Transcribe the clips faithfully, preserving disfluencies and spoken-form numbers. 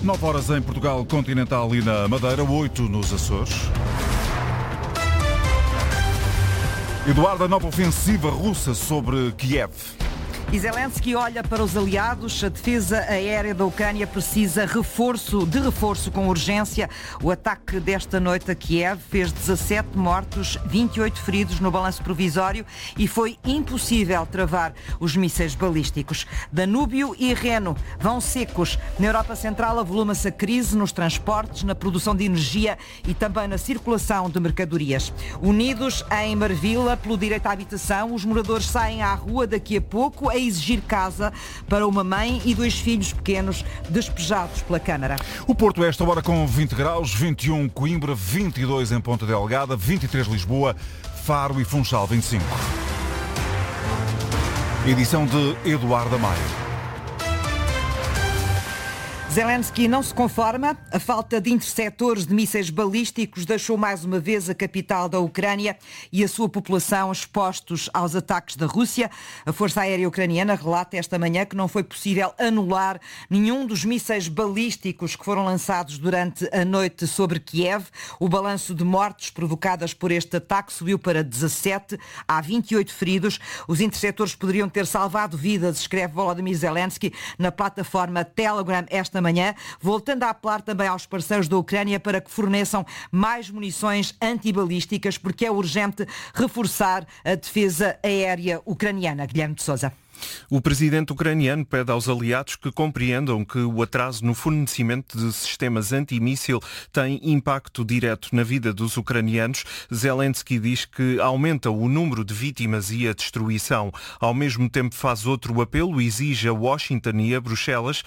nove horas em Portugal continental e na Madeira, oito nos Açores. Eduardo, a nova ofensiva russa sobre Kiev. E Zelensky olha para os aliados. A defesa aérea da Ucrânia precisa reforço, de reforço com urgência. O ataque desta noite a Kiev fez dezassete mortos, vinte e oito feridos no balanço provisório e foi impossível travar os mísseis balísticos. Danúbio e Reno vão secos. Na Europa Central avoluma-se a crise nos transportes, na produção de energia e também na circulação de mercadorias. Unidos em Marvila pelo direito à habitação, os moradores saem à rua daqui a pouco a exigir casa para uma mãe e dois filhos pequenos despejados pela Câmara. O Porto, esta hora, com vinte graus, vinte e um Coimbra, vinte e dois em Ponta Delgada, vinte e três Lisboa, Faro e Funchal, vinte e cinco. Edição de Eduardo Maia. Zelensky não se conforma. A falta de interceptores de mísseis balísticos deixou mais uma vez a capital da Ucrânia e a sua população expostos aos ataques da Rússia. A Força Aérea Ucraniana relata esta manhã que não foi possível anular nenhum dos mísseis balísticos que foram lançados durante a noite sobre Kiev. O balanço de mortes provocadas por este ataque subiu para dezassete. Há vinte e oito feridos. Os interceptores poderiam ter salvado vidas, escreve Volodymyr Zelensky na plataforma Telegram esta manhã. Manhã, voltando a apelar também aos parceiros da Ucrânia para que forneçam mais munições antibalísticas, porque é urgente reforçar a defesa aérea ucraniana. Guilherme de Sousa. O presidente ucraniano pede aos aliados que compreendam que o atraso no fornecimento de sistemas antimíssil tem impacto direto na vida dos ucranianos. Zelensky diz que aumenta o número de vítimas e a destruição. Ao mesmo tempo faz outro apelo, exige a Washington e a Bruxelas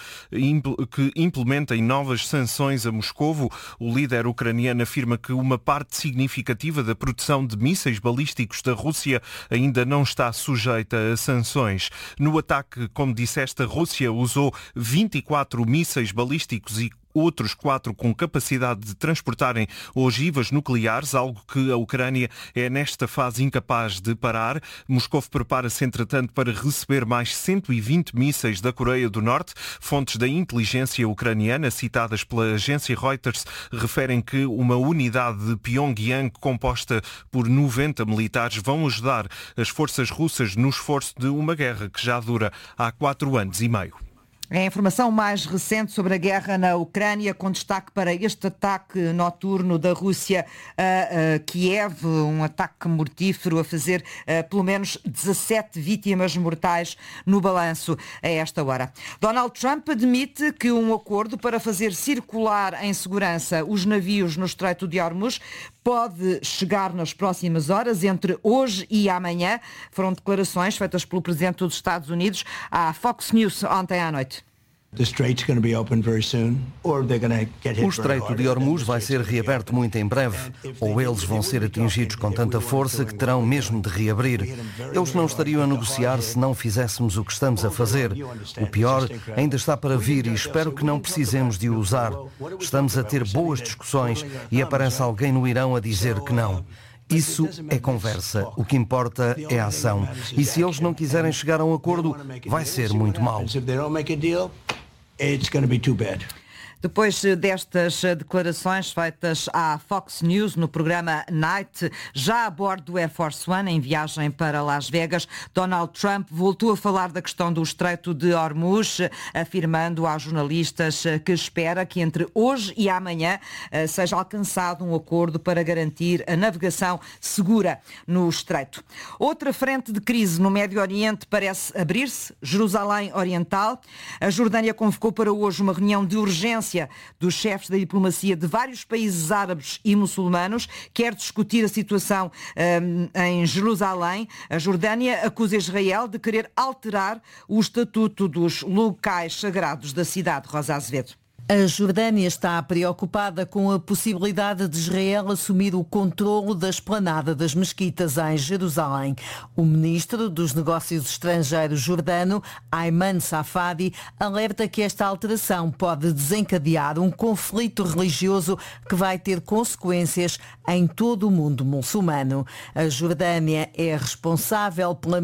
que implementem novas sanções a Moscovo. O líder ucraniano afirma que uma parte significativa da produção de mísseis balísticos da Rússia ainda não está sujeita a sanções. No ataque, como disseste, a Rússia usou vinte e quatro mísseis balísticos e outros quatro com capacidade de transportarem ogivas nucleares, algo que a Ucrânia é nesta fase incapaz de parar. Moscou prepara-se, entretanto, para receber mais cento e vinte mísseis da Coreia do Norte. Fontes da inteligência ucraniana, citadas pela agência Reuters, referem que uma unidade de Pyongyang composta por noventa militares vão ajudar as forças russas no esforço de uma guerra que já dura há quatro anos e meio. É a informação mais recente sobre a guerra na Ucrânia, com destaque para este ataque noturno da Rússia a, a Kiev, um ataque mortífero a fazer a, pelo menos dezassete vítimas mortais no balanço a esta hora. Donald Trump admite que um acordo para fazer circular em segurança os navios no Estreito de Hormuz pode chegar nas próximas horas, entre hoje e amanhã. Foram declarações feitas pelo Presidente dos Estados Unidos à Fox News ontem à noite. O Estreito de Hormuz vai ser reaberto muito em breve, ou eles vão ser atingidos com tanta força que terão mesmo de reabrir. Eles não estariam a negociar se não fizéssemos o que estamos a fazer. O pior ainda está para vir e espero que não precisemos de o usar. Estamos a ter boas discussões e aparece alguém no Irão a dizer que não. Isso é conversa. O que importa é a ação. E se eles não quiserem chegar a um acordo, vai ser muito mau. Depois destas declarações feitas à Fox News no programa Night, já a bordo do Air Force One, em viagem para Las Vegas, Donald Trump voltou a falar da questão do Estreito de Hormuz, afirmando aos jornalistas que espera que entre hoje e amanhã seja alcançado um acordo para garantir a navegação segura no Estreito. Outra frente de crise no Médio Oriente parece abrir-se, Jerusalém Oriental. A Jordânia convocou para hoje uma reunião de urgência dos chefes da diplomacia de vários países árabes e muçulmanos, quer discutir a situação um, em Jerusalém. A Jordânia acusa Israel de querer alterar o estatuto dos locais sagrados da cidade. Rosa Azevedo. A Jordânia está preocupada com a possibilidade de Israel assumir o controlo da esplanada das mesquitas em Jerusalém. O ministro dos Negócios Estrangeiros jordano, Ayman Safadi, alerta que esta alteração pode desencadear um conflito religioso que vai ter consequências em todo o mundo muçulmano. A Jordânia é responsável pela